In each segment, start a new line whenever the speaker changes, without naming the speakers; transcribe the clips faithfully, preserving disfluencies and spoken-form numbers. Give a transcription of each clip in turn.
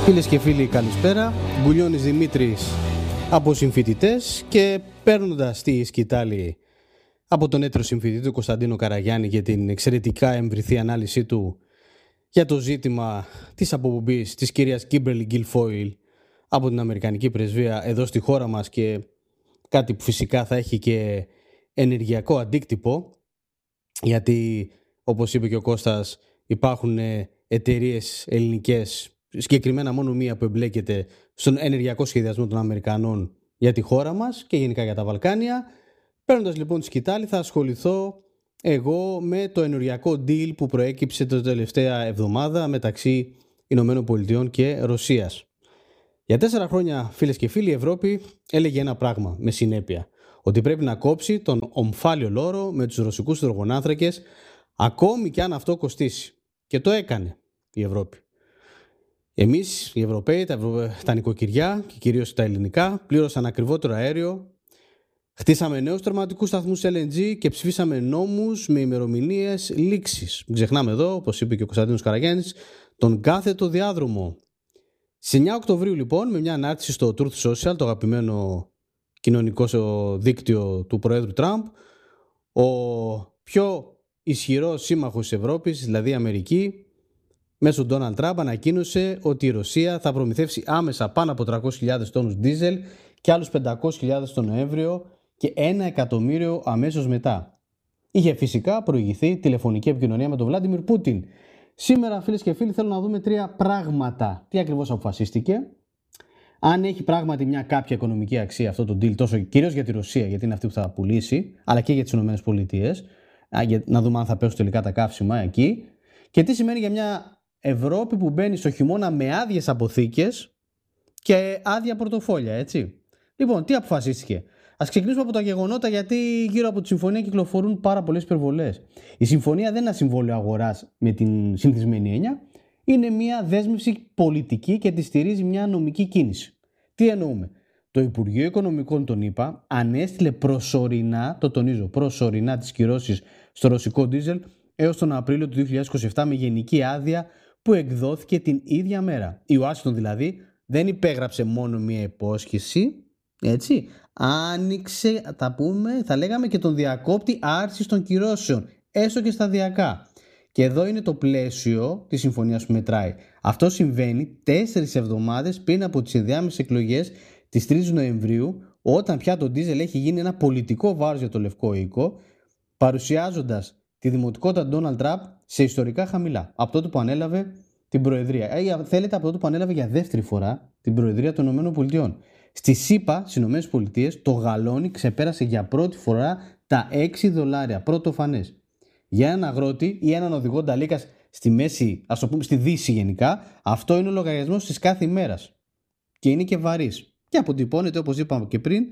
Φίλες και φίλοι, καλησπέρα. Γκουλιώνης Δημήτρης από συμφοιτητές και παίρνοντας τη σκητάλη από τον έτρο συμφοιτητή του Κωνσταντίνο Καραγιάννη για την εξαιρετικά εμβριθή ανάλυση του για το ζήτημα της αποπομπής της κυρίας Κίμπερλι Γκίλφόιλ από την Αμερικανική Πρεσβεία εδώ στη χώρα μας, και κάτι που φυσικά θα έχει και ενεργειακό αντίκτυπο, γιατί όπως είπε και ο Κώστας, υπάρχουν εταιρείες ελληνικές, συγκεκριμένα μόνο μία, που εμπλέκεται στον ενεργειακό σχεδιασμό των Αμερικανών για τη χώρα μας και γενικά για τα Βαλκάνια. Παίρνοντας λοιπόν τη σκητάλη, θα ασχοληθώ εγώ με το ενεργειακό deal που προέκυψε την τελευταία εβδομάδα μεταξύ Ηνωμένων Πολιτειών και Ρωσίας. Για τέσσερα χρόνια, φίλες και φίλοι, η Ευρώπη έλεγε ένα πράγμα με συνέπεια: ότι πρέπει να κόψει τον ομφάλιο λόρο με τους ρωσικούς υδρογονάνθρακες, ακόμη και αν αυτό κοστίσει. Και το έκανε η Ευρώπη. Εμείς, οι Ευρωπαίοι, τα, Ευρω... τα νοικοκυριά και κυρίως τα ελληνικά, πλήρωσαν ακριβότερο αέριο, χτίσαμε νέους τερματικούς σταθμούς ελ εν τζι και ψηφίσαμε νόμους με ημερομηνίες λήξης. Μην ξεχνάμε εδώ, όπως είπε και ο Κωνσταντίνος Καραγιάννης, τον κάθετο διάδρομο. Στις εννιά Οκτωβρίου, λοιπόν, με μια ανάρτηση στο Truth Social, το αγαπημένο κοινωνικό δίκτυο του Προέδρου Τραμπ, ο πιο ισχυρός σύμμαχος της Ευρώπης, δηλαδή η Αμερική, μέσω Ντόναλντ Τραμπ, ανακοίνωσε ότι η Ρωσία θα προμηθεύσει άμεσα πάνω από τριακόσιες χιλιάδες τόνους ντίζελ και άλλους πεντακόσιες χιλιάδες τον Νοέμβριο και ένα εκατομμύριο αμέσως μετά. Είχε φυσικά προηγηθεί τηλεφωνική επικοινωνία με τον Βλάντιμιρ Πούτιν. Σήμερα, φίλες και φίλοι, θέλω να δούμε τρία πράγματα. Τι ακριβώς αποφασίστηκε, αν έχει πράγματι μια κάποια οικονομική αξία αυτό το deal, τόσο κυρίως για τη Ρωσία, γιατί είναι αυτή που θα πουλήσει, αλλά και για τις ΗΠΑ, να δούμε αν θα πέσουν τελικά τα καύσιμα εκεί, και τι σημαίνει για μια Ευρώπη που μπαίνει στο χειμώνα με άδειες αποθήκες και άδεια πορτοφόλια, έτσι. Λοιπόν, τι αποφασίστηκε? Ας ξεκινήσουμε από τα γεγονότα, γιατί γύρω από τη συμφωνία κυκλοφορούν πάρα πολλές υπερβολές. Η συμφωνία δεν είναι ένα συμβόλαιο αγοράς με την συνηθισμένη έννοια. Είναι μια δέσμευση πολιτική και τη στηρίζει μια νομική κίνηση. Τι εννοούμε? Το Υπουργείο Οικονομικών των ΗΠΑ ανέστειλε προσωρινά, το τονίζω, προσωρινά τις κυρώσεις στο ρωσικό ντίζελ έως τον Απρίλιο του δύο χιλιάδες είκοσι επτά, με γενική άδεια που εκδόθηκε την ίδια μέρα. Η Ουάσιγκτον δηλαδή δεν υπέγραψε μόνο μια υπόσχεση, έτσι, άνοιξε, θα πούμε, θα λέγαμε, και τον διακόπτη άρσης των κυρώσεων, έστω και σταδιακά. Και εδώ είναι το πλαίσιο της συμφωνίας που μετράει. Αυτό συμβαίνει τέσσερις εβδομάδες πριν από τις ενδιάμεσες εκλογές της τρίτης Νοεμβρίου, όταν πια το ντίζελ έχει γίνει ένα πολιτικό βάρος για το Λευκό Οίκο, παρουσιάζοντας τη δημοτικότητα Ντόναλντ Τραμπ σε ιστορικά χαμηλά, από τότε που ανέλαβε την Προεδρία. Ε, θέλετε, από τότε που ανέλαβε για δεύτερη φορά την Προεδρία των ΗΠΑ. Στη ΣΥΠΑ, στις ΗΠΑ, το γαλόνι ξεπέρασε για πρώτη φορά τα έξι δολάρια, πρωτοφανές. Για έναν αγρότη ή έναν οδηγό νταλίκας στη μέση, ας το πούμε στη Δύση γενικά, αυτό είναι ο λογαριασμός της κάθε ημέρας. Και είναι και βαρύς. Και αποτυπώνεται, όπως είπαμε και πριν,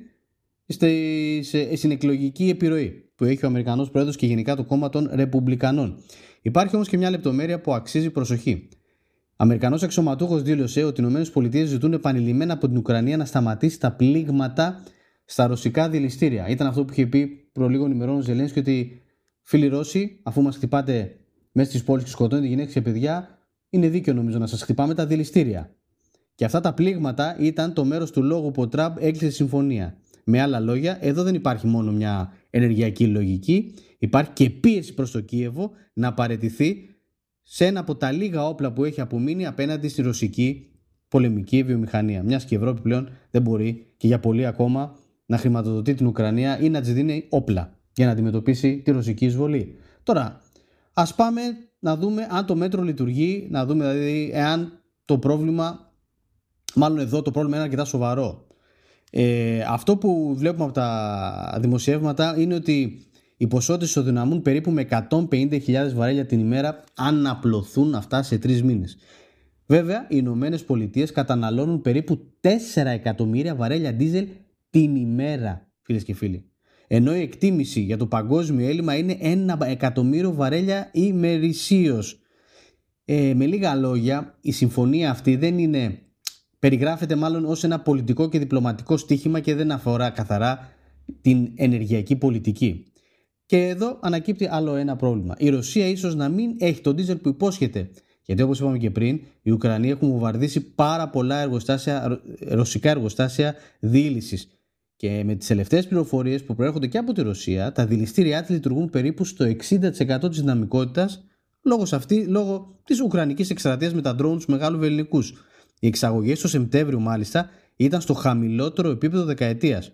στην εκλογική επιρροή που έχει ο Αμερικανός Πρόεδρος και γενικά το κόμμα των Ρεπουμπλικανών. Υπάρχει όμως και μια λεπτομέρεια που αξίζει προσοχή. Αμερικανός αξιωματούχος δήλωσε ότι οι ΗΠΑ ζητούν επανειλημμένα από την Ουκρανία να σταματήσει τα πλήγματα στα ρωσικά δηληστήρια. Ήταν αυτό που είχε πει προ λίγων ημερών ο Ζελένσκι, ότι φίλοι Ρώσοι, αφού μας χτυπάτε μέσα στις πόλεις και σκοτώνετε γυναίκες και παιδιά, είναι δίκαιο νομίζω να σας χτυπάμε τα δηληστήρια. Και αυτά τα πλήγματα ήταν το μέρος του λόγου που ο Τραμπ έκλεισε συμφωνία. Με άλλα λόγια, εδώ δεν υπάρχει μόνο μια ενεργειακή λογική, υπάρχει και πίεση προς το Κίεβο να παραιτηθεί σε ένα από τα λίγα όπλα που έχει απομείνει απέναντι στη ρωσική πολεμική βιομηχανία. Μιας και η Ευρώπη πλέον δεν μπορεί και για πολύ ακόμα να χρηματοδοτεί την Ουκρανία ή να της δίνει όπλα για να αντιμετωπίσει τη ρωσική εισβολή. Τώρα, ας πάμε να δούμε αν το μέτρο λειτουργεί, να δούμε δηλαδή εάν το πρόβλημα, μάλλον εδώ το πρόβλημα είναι αρκετά σοβαρό. Ε, αυτό που βλέπουμε από τα δημοσιεύματα είναι ότι οι ποσότητες ισοδυναμούν περίπου με εκατόν πενήντα χιλιάδες βαρέλια την ημέρα, αν απλωθούν αυτά σε τρεις μήνες. Βέβαια, οι Ηνωμένες Πολιτείες καταναλώνουν περίπου τέσσερα εκατομμύρια βαρέλια ντίζελ την ημέρα, φίλες και φίλοι. Ενώ η εκτίμηση για το παγκόσμιο έλλειμμα είναι ένα εκατομμύριο βαρέλια ημερησίως. Ε, με λίγα λόγια, η συμφωνία αυτή δεν είναι, περιγράφεται μάλλον ως ένα πολιτικό και διπλωματικό στίχημα και δεν αφορά καθαρά την ενεργειακή πολιτική. Και εδώ ανακύπτει άλλο ένα πρόβλημα. Η Ρωσία ίσως να μην έχει τον ντίζελ που υπόσχεται Γιατί όπως είπαμε και πριν, οι Ουκρανοί έχουν βομβαρδίσει πάρα πολλά εργοστάσια, ρωσικά εργοστάσια διήλυσης. Και με τις τελευταίες πληροφορίες που προέρχονται και από τη Ρωσία, τα δηληστήριά της λειτουργούν περίπου στο εξήντα τοις εκατό της δυναμικότητας λόγω, αυτή, λόγω της Ουκρανικής εκστρατείας με τα drones μεγάλου βεληνικούς. Οι εξαγωγές το Σεπτέμβριο μάλιστα ήταν στο χαμηλότερο επίπεδο δεκαετίας.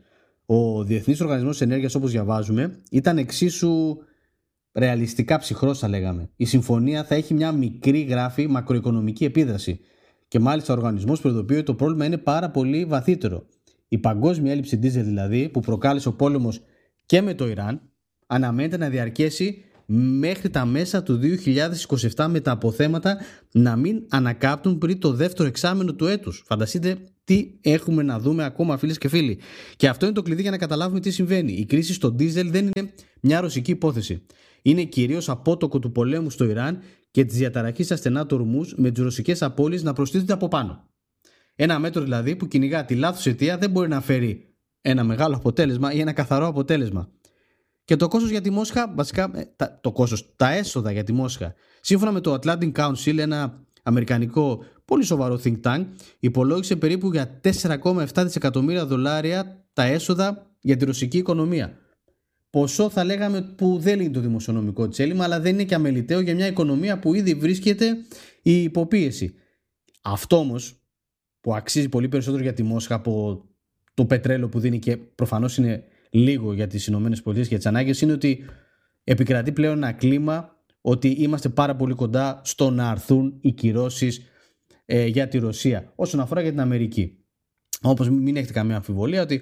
Ο Διεθνής Οργανισμός Ενέργειας, όπως διαβάζουμε, ήταν εξίσου ρεαλιστικά ψυχρός, θα λέγαμε. Η συμφωνία θα έχει μια μικρή, γράφη, μακροοικονομική επίδραση. Και μάλιστα ο οργανισμός προειδοποιεί ότι το πρόβλημα είναι πάρα πολύ βαθύτερο. Η παγκόσμια έλλειψη ντίζελ, δηλαδή, που προκάλεσε ο πόλεμος και με το Ιράν, αναμένεται να διαρκέσει μέχρι τα μέσα του δύο χιλιάδες είκοσι επτά, με τα αποθέματα να μην ανακάπτουν πριν το δεύτερο εξάμηνο του έτους. Φανταστείτε τι έχουμε να δούμε ακόμα, φίλες και φίλοι. Και αυτό είναι το κλειδί για να καταλάβουμε τι συμβαίνει. Η κρίση στο ντίζελ δεν είναι μια ρωσική υπόθεση. Είναι κυρίως απότοκο του πολέμου στο Ιράν και της διαταραχής στα στενά του Ορμούζ, με τις ρωσικές απώλειες να προστίθεται από πάνω. Ένα μέτρο δηλαδή που κυνηγά τη λάθος αιτία δεν μπορεί να φέρει ένα μεγάλο αποτέλεσμα ή ένα καθαρό αποτέλεσμα. Και το κόστος για τη Μόσχα, βασικά το κόστος, τα έσοδα για τη Μόσχα, σύμφωνα με το Atlantic Council, ένα αμερικανικό πολύ σοβαρό think tank, υπολόγισε περίπου για τέσσερα κόμμα επτά δισεκατομμύρια δολάρια τα έσοδα για τη ρωσική οικονομία. Ποσό θα λέγαμε που δεν είναι το δημοσιονομικό της έλλειμμα, αλλά δεν είναι και αμεληταίο για μια οικονομία που ήδη βρίσκεται η υποπίεση. Αυτό όμως που αξίζει πολύ περισσότερο για τη Μόσχα από το πετρέλαιο που δίνει και προφανώς είναι λίγο για τις ΗΠΑ και τις ανάγκες, είναι ότι επικρατεί πλέον ένα κλίμα ότι είμαστε πάρα πολύ κοντά στο να αρθούν οι κυρώσεις ε, για τη Ρωσία όσον αφορά για την Αμερική. Όπως μην έχετε καμία αμφιβολία ότι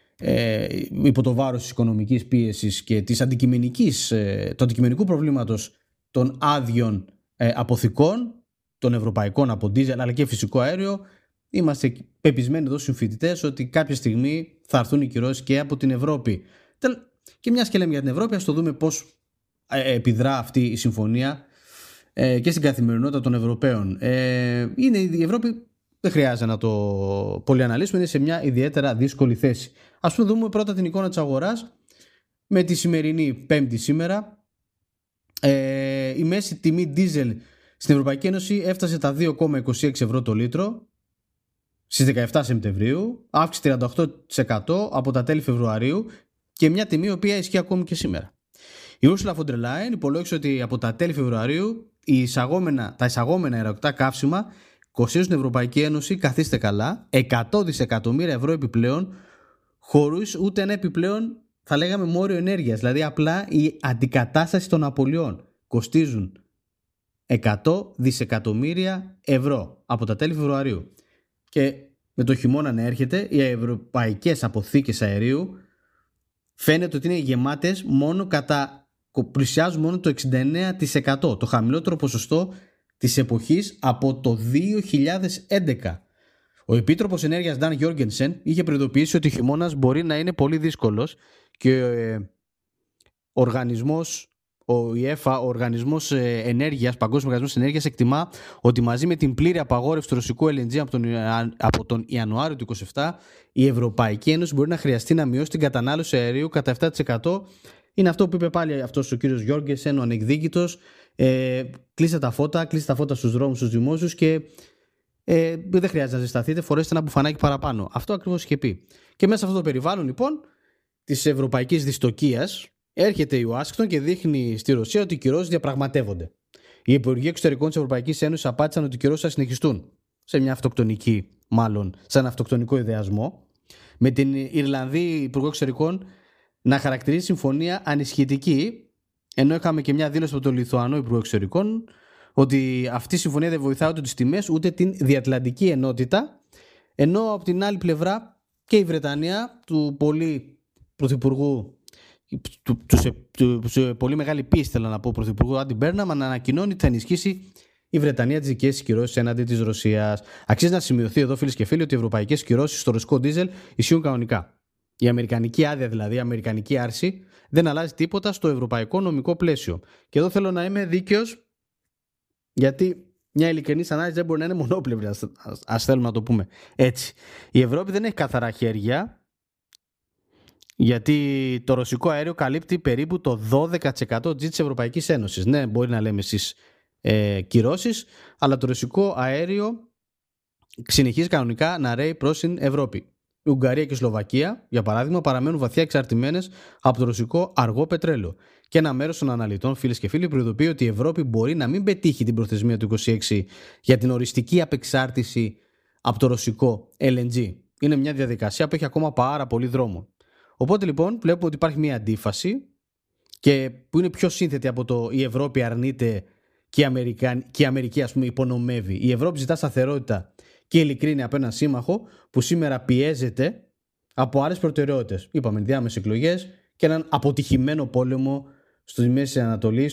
ε, υπό το βάρος της οικονομικής πίεσης και της αντικειμενικής, ε, του αντικειμενικού προβλήματος των άδειων ε, αποθηκών των ευρωπαϊκών από ντίζελ αλλά και φυσικό αέριο, είμαστε πεπισμένοι εδώ στους συμφοιτητές ότι κάποια στιγμή θα έρθουν οι κυρώσεις και από την Ευρώπη. Και μιας και λέμε για την Ευρώπη, ας το δούμε πώς επιδρά αυτή η συμφωνία ε, και στην καθημερινότητα των Ευρωπαίων. Ε, είναι η Ευρώπη, δεν χρειάζεται να το πολύ αναλύσουμε, είναι σε μια ιδιαίτερα δύσκολη θέση. Ας πούμε δούμε πρώτα την εικόνα της αγοράς με τη σημερινή Πέμπτη σήμερα. Ε, η μέση τιμή ντίζελ στην Ευρωπαϊκή Ένωση έφτασε τα δύο κόμμα είκοσι έξι ευρώ το λίτρο στις δεκαεφτά Σεπτεμβρίου, αύξηση τριάντα οκτώ τοις εκατό από τα τέλη Φεβρουαρίου και μια τιμή η οποία ισχύει ακόμη και σήμερα. Η Ursula von der Leyen υπολόγισε ότι από τα τέλη Φεβρουαρίου οι εισαγόμενα, τα εισαγόμενα αεροκινητά καύσιμα κοστίζουν στην Ευρωπαϊκή Ένωση, καθίστε καλά, εκατό δισεκατομμύρια ευρώ επιπλέον, χωρίς ούτε ένα επιπλέον, θα λέγαμε, μόριο ενέργειας. Δηλαδή απλά η αντικατάσταση των απολειών κοστίζουν εκατό δισεκατομμύρια ευρώ από τα τέλη Φεβρουαρίου. Και με το χειμώνα να έρχεται, οι ευρωπαϊκές αποθήκες αερίου φαίνεται ότι είναι γεμάτες μόνο κατά, πλησιάζουν μόνο το εξήντα εννέα τοις εκατό, το χαμηλότερο ποσοστό της εποχής από το δύο χιλιάδες έντεκα. Ο Επίτροπος Ενέργειας Dan Jorgensen είχε προειδοποιήσει ότι ο χειμώνας μπορεί να είναι πολύ δύσκολος και ο οργανισμός, ο ι εφ έι, ο Οργανισμός Ενέργειας, Παγκόσμιος Οργανισμός Ενέργειας, εκτιμά ότι μαζί με την πλήρη απαγόρευση του ρωσικού ελ εν τζι από τον, από τον Ιανουάριο του είκοσι επτά, η Ευρωπαϊκή Ένωση μπορεί να χρειαστεί να μειώσει την κατανάλωση αερίου κατά επτά τοις εκατό. Είναι αυτό που είπε πάλι αυτός ο κύριος Γιόργενσεν, ο ανεκδίκητος. Ε, κλείστε τα φώτα, κλείστε τα φώτα στους δρόμους, στους δημόσιους και ε, δεν χρειάζεται να ζεσταθείτε, φορέστε ένα μπουφανάκι παραπάνω. Αυτό ακριβώς είχε πει. Και μέσα σε αυτό το περιβάλλον λοιπόν της ευρωπαϊκής δυστοκίας έρχεται η Ουάσιγκτον και δείχνει στη Ρωσία ότι οι κυρώσεις διαπραγματεύονται. Οι υπουργοί εξωτερικών της Ευρωπαϊκής Ένωσης απάντησαν ότι οι κυρώσεις θα συνεχιστούν σε μια αυτοκτονική, μάλλον σε ένα αυτοκτονικό ιδεασμό, με την Ιρλανδή υπουργό εξωτερικών να χαρακτηρίζει συμφωνία ανισχυτική, ενώ είχαμε και μια δήλωση από τον Λιθουανό υπουργό εξωτερικών ότι αυτή η συμφωνία δεν βοηθάει ούτε τις τιμές ούτε την διατλαντική ενότητα, ενώ από την άλλη πλευρά και η Βρετανία του πολύ πρωθυπουργού, του, του, σε, του, σε πολύ μεγάλη πίστη, θέλω να πω, πρωθυπουργού Άντι Μπέρναμ, να ανακοινώνει ότι θα ενισχύσει η Βρετανία τις δικές της κυρώσεις έναντι της Ρωσίας. Αξίζει να σημειωθεί εδώ, φίλες και φίλοι, ότι οι ευρωπαϊκές κυρώσεις στο ρωσικό ντίζελ ισχύουν κανονικά. Η αμερικανική άδεια, δηλαδή η αμερικανική άρση, δεν αλλάζει τίποτα στο ευρωπαϊκό νομικό πλαίσιο. Και εδώ θέλω να είμαι δίκαιος, γιατί μια ειλικρινής ανάλυση δεν μπορεί να είναι μονόπλευρη, ας, ας θέλουμε να το πούμε έτσι. Η Ευρώπη δεν έχει καθαρά χέρια, γιατί το ρωσικό αέριο καλύπτει περίπου το δώδεκα τοις εκατό τζι της Ευρωπαϊκής Ένωσης. Ναι, μπορεί να λέμε εσείς ε, κυρώσεις, αλλά το ρωσικό αέριο συνεχίζει κανονικά να ρέει προς την Ευρώπη. Η Ουγγαρία και η Σλοβακία, για παράδειγμα, παραμένουν βαθιά εξαρτημένες από το ρωσικό αργό πετρέλαιο. Και ένα μέρος των αναλυτών, φίλες και φίλοι, προειδοποιεί ότι η Ευρώπη μπορεί να μην πετύχει την προθεσμία του είκοσι έξι για την οριστική απεξάρτηση από το ρωσικό ελ εν τζι. Είναι μια διαδικασία που έχει ακόμα πάρα πολύ δρόμο. Οπότε λοιπόν βλέπουμε ότι υπάρχει μια αντίφαση και που είναι πιο σύνθετη από το η Ευρώπη αρνείται και η, Αμερική, και η Αμερική ας πούμε υπονομεύει. Η Ευρώπη ζητά σταθερότητα και ειλικρίνεια από έναν σύμμαχο που σήμερα πιέζεται από άλλες προτεραιότητες. Είπαμε διάμεσες εκλογές και έναν αποτυχημένο πόλεμο στη Μέση Ανατολή,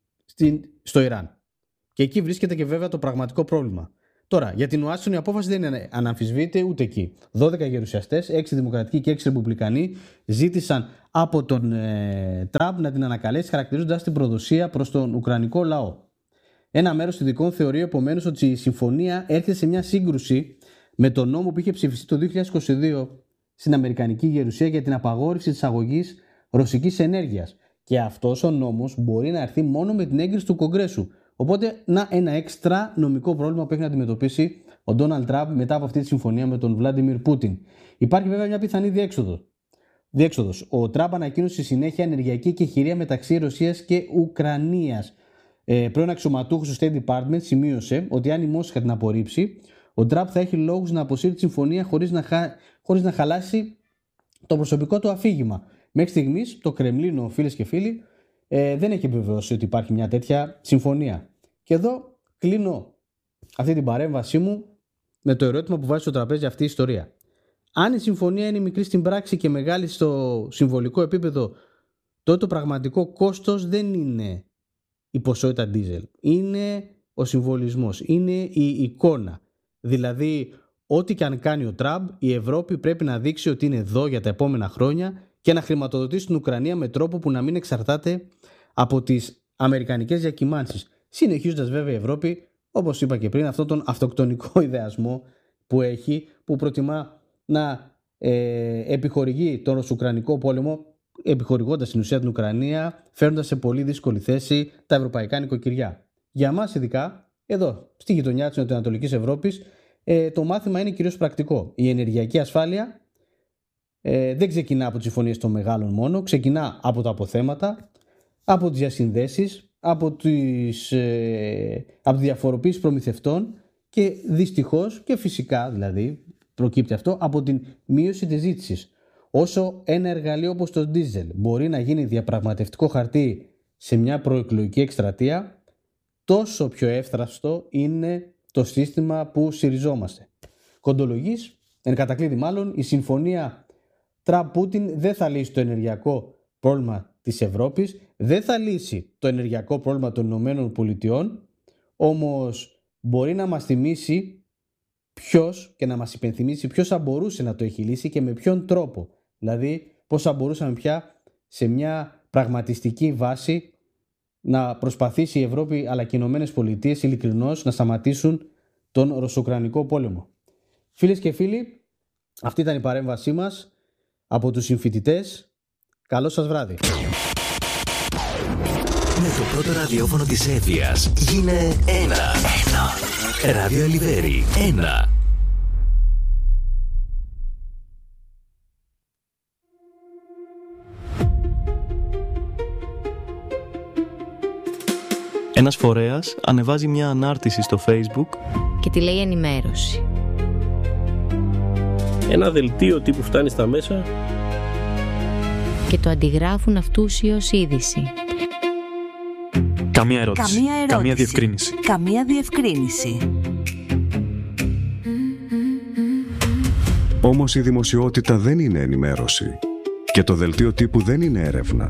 στο Ιράν. Και εκεί βρίσκεται και βέβαια το πραγματικό πρόβλημα. Τώρα, για την Ουάσιγκτον η απόφαση δεν είναι αναμφισβήτητη ούτε εκεί. δώδεκα γερουσιαστές, έξι δημοκρατικοί και έξι ρεπουμπλικανοί ζήτησαν από τον ε, Τραμπ να την ανακαλέσει, χαρακτηρίζοντας την προδοσία προς τον Ουκρανικό λαό. Ένα μέρος ειδικών θεωρεί επομένως ότι η συμφωνία έρχεται σε μια σύγκρουση με τον νόμο που είχε ψηφιστεί το δύο χιλιάδες είκοσι δύο στην Αμερικανική Γερουσία για την απαγόρευση της αγωγής ρωσικής ενέργειας. Και αυτός ο νόμος μπορεί να έρθει μόνο με την έγκριση του Κογκρέσου. Οπότε, να ένα έξτρα νομικό πρόβλημα που έχει να αντιμετωπίσει ο Ντόναλντ Τραμπ μετά από αυτή τη συμφωνία με τον Βλάντιμιρ Πούτιν. Υπάρχει βέβαια μια πιθανή διέξοδο. διέξοδος. Ο Τραμπ ανακοίνωσε στη συνέχεια ενεργειακή εκεχηρία μεταξύ Ρωσίας και Ουκρανίας. Ε, πρώην αξιωματούχος του State Department σημείωσε ότι αν η Μόσχα την απορρίψει, ο Τραμπ θα έχει λόγους να αποσύρει τη συμφωνία χωρίς να, χα... χωρίς να χαλάσει το προσωπικό του αφήγημα. Μέχρι στιγμής το Κρεμλίνο, φίλες και φίλοι, ε, δεν έχει επιβεβαιώσει ότι υπάρχει μια τέτοια συμφωνία. Και εδώ κλείνω αυτή την παρέμβασή μου με το ερώτημα που βάζει στο τραπέζι αυτή η ιστορία. Αν η συμφωνία είναι μικρή στην πράξη και μεγάλη στο συμβολικό επίπεδο, τότε το πραγματικό κόστος δεν είναι η ποσότητα ντίζελ. Είναι ο συμβολισμός, είναι η εικόνα. Δηλαδή, ό,τι και αν κάνει ο Τραμπ, η Ευρώπη πρέπει να δείξει ότι είναι εδώ για τα επόμενα χρόνια και να χρηματοδοτήσει την Ουκρανία με τρόπο που να μην εξαρτάται από τις αμερικανικές διακυμάνσεις. Συνεχίζοντας βέβαια η Ευρώπη, όπως είπα και πριν, αυτόν τον αυτοκτονικό ιδεασμό που έχει, που προτιμά να ε, επιχορηγεί τον ρωσο-ουκρανικό πόλεμο, επιχορηγώντας στην ουσία την Ουκρανία, φέρνοντας σε πολύ δύσκολη θέση τα ευρωπαϊκά νοικοκυριά. Για μας ειδικά, εδώ, στη γειτονιά της Νοτιοανατολικής Ευρώπης, ε, το μάθημα είναι κυρίως πρακτικό. Η ενεργειακή ασφάλεια ε, δεν ξεκινά από τις συμφωνίες των μεγάλων μόνο, ξεκινά από τα αποθέματα, από τις διασυνδέσεις, από, τις, ε, από τη διαφοροποίηση προμηθευτών και δυστυχώς και φυσικά δηλαδή προκύπτει αυτό από την μείωση της ζήτησης. Όσο ένα εργαλείο όπως το ντίζελ μπορεί να γίνει διαπραγματευτικό χαρτί σε μια προεκλογική εκστρατεία, τόσο πιο εύθραυστο είναι το σύστημα που συριζόμαστε. Κοντολογής, εν κατακλείδη μάλλον, η συμφωνία Τραμπ-Πούτιν δεν θα λύσει το ενεργειακό πρόβλημα της Ευρώπης, δεν θα λύσει το ενεργειακό πρόβλημα των Ηνωμένων Πολιτειών, όμως μπορεί να μας θυμίσει ποιος και να μας υπενθυμίσει ποιος θα μπορούσε να το έχει λύσει και με ποιον τρόπο. Δηλαδή πώς θα μπορούσαμε πια σε μια πραγματιστική βάση να προσπαθήσει η Ευρώπη αλλά και οι Ηνωμένες Πολιτείες ειλικρινώς να σταματήσουν τον ρωσο-ουκρανικό πόλεμο. Φίλες και φίλοι, αυτή ήταν η παρέμβασή μας από τους συμφοιτητές. Καλό σας βράδυ.
Με το πρώτο ραδιόφωνο της Εύβοιας γίνε ένα. Ένα. Ράδιο Ελιβέρι. Ένα.
Ένας φορέας ανεβάζει μια ανάρτηση στο Facebook
και τη λέει ενημέρωση.
Ένα δελτίο τύπου φτάνει στα μέσα
και το αντιγράφουν αυτούσιος είδηση.
Καμία ερώτηση.
Καμία ερώτηση.
Καμία διευκρίνηση.
Καμία διευκρίνηση.
Όμως η δημοσιότητα δεν είναι ενημέρωση και το δελτίο τύπου δεν είναι έρευνα.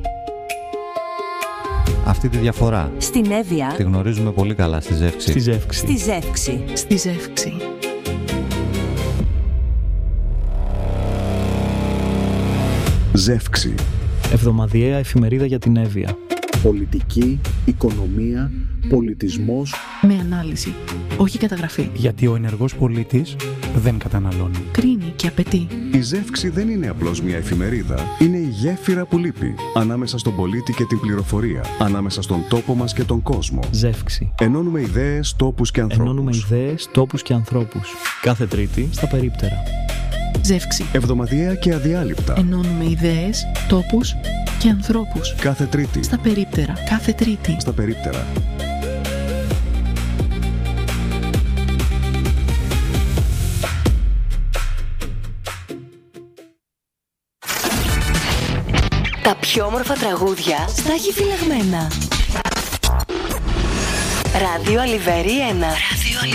Αυτή τη διαφορά
στην Εύβοια
τη γνωρίζουμε πολύ καλά στη Ζεύξη.
Στη Ζεύξη.
Στη Ζεύξη.
Στη Ζεύξη.
Ζεύξη.
Εβδομαδιαία εφημερίδα για την Εύβοια.
Πολιτική, οικονομία, πολιτισμός.
Με ανάλυση, όχι καταγραφή.
Γιατί ο ενεργός πολίτης δεν καταναλώνει.
Κρίνει και απαιτεί.
Η Ζεύξη δεν είναι απλώς μια εφημερίδα, είναι η γέφυρα που λείπει ανάμεσα στον πολίτη και την πληροφορία, ανάμεσα στον τόπο μας και τον κόσμο.
Ζεύξη.
Ενώνουμε ιδέες, τόπους και ανθρώπους.
Ενώνουμε ιδέες, τόπους και ανθρώπους. Κάθε Τρίτη στα Περίπτερα.
Ζεύξη.
Εβδομαδιαία και αδιάλειπτα.
Ενώνουμε ιδέες, τόπους και ανθρώπους.
Κάθε Τρίτη.
Στα Περίπτερα. Κάθε Τρίτη.
Στα Περίπτερα.
Τα πιο όμορφα τραγούδια στα έχει φυλαγμένα. Ράδιο Αλιβέρι ένα.